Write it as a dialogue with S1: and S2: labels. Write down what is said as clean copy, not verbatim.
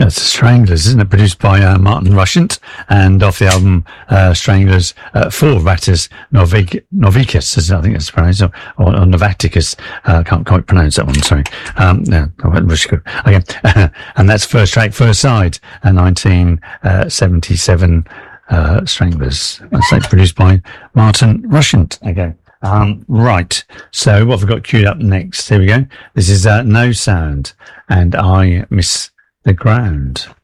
S1: That's Stranglers, isn't it? Produced by Martin Rushent, and off the album Stranglers, for Rattus Novicus, I think it's pronounced, or Novaticus. I can't quite pronounce that one, sorry. No, okay. And that's first track, first side, 1977 Stranglers. That's produced by Martin Rushent. Okay. Right. So what have we got queued up next? Here we go. This is No Sound, and I Miss the Ground.